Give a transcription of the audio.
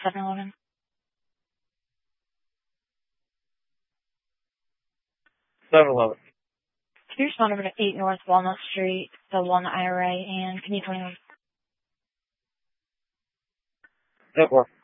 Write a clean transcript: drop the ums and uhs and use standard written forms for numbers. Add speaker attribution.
Speaker 1: 7-Eleven. Can you respond over to 8 North Walnut Street, the Walnut IRA, and can you tell me?
Speaker 2: Network.